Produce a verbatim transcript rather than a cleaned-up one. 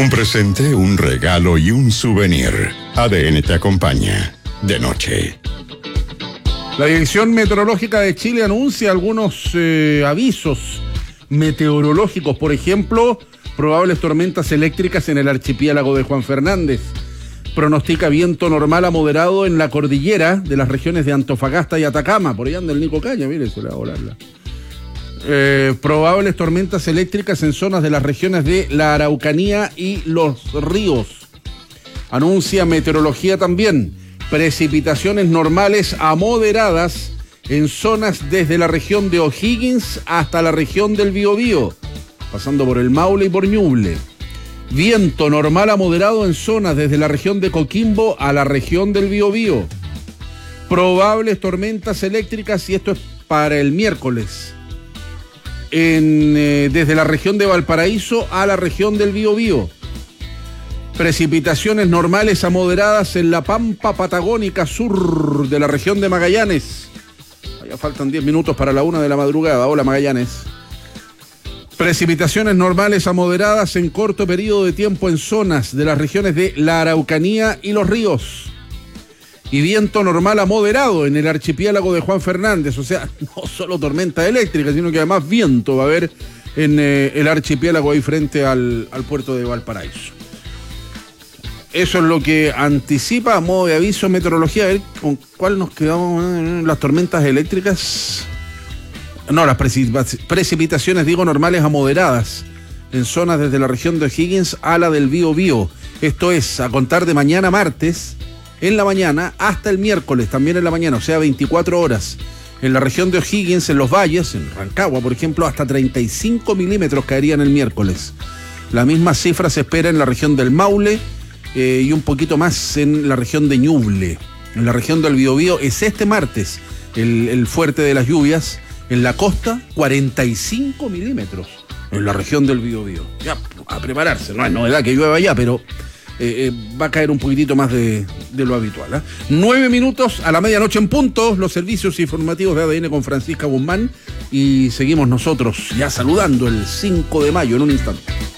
Un presente, un regalo y un souvenir. A D N te acompaña de noche. La Dirección Meteorológica de Chile anuncia algunos eh, avisos meteorológicos. Por ejemplo, probables tormentas eléctricas en el archipiélago de Juan Fernández. Pronostica viento normal a moderado en la cordillera de las regiones de Antofagasta y Atacama. Por ahí anda el Nico Caña, mire, se le va a volarla. Eh, probables tormentas eléctricas en zonas de las regiones de la Araucanía y los ríos. Anuncia meteorología también. Precipitaciones normales a moderadas en zonas desde la región de O'Higgins hasta la región del Biobío, pasando por el Maule y por Ñuble. Viento normal a moderado en zonas desde la región de Coquimbo a la región del Biobío. Probables tormentas eléctricas, y esto es para el miércoles, en, eh, desde la región de Valparaíso a la región del Biobío. Precipitaciones normales a moderadas en la Pampa Patagónica Sur de la región de Magallanes. Ya faltan diez minutos para la una de la madrugada. Hola, Magallanes. Precipitaciones normales a moderadas en corto periodo de tiempo en zonas de las regiones de la Araucanía y los ríos. Y viento normal a moderado en el archipiélago de Juan Fernández. O sea, no solo tormenta eléctrica, sino que además viento va a haber en eh, el archipiélago ahí frente al, al puerto de Valparaíso. Eso es lo que anticipa a modo de aviso meteorología. A ver con cuál nos quedamos. Las tormentas eléctricas. No, las precipitaciones, digo, normales a moderadas en zonas desde la región de O'Higgins a la del Biobío. Esto es a contar de mañana martes en la mañana hasta el miércoles también en la mañana, o sea, veinticuatro horas. En la región de O'Higgins, en los valles, en Rancagua, por ejemplo, hasta treinta y cinco milímetros caerían el miércoles. La misma cifra se espera en la región del Maule eh, y un poquito más en la región de Ñuble. En la región del Biobío es este martes el, el fuerte de las lluvias. En la costa, cuarenta y cinco milímetros en la región del Biobío. Ya, a prepararse, no es novedad que llueva allá, pero eh, eh, va a caer un poquitito más de, de lo habitual. ¿eh? Nueve minutos a la medianoche en punto, los servicios informativos de A D N con Francisca Guzmán, y seguimos nosotros ya saludando el cinco de mayo en un instante.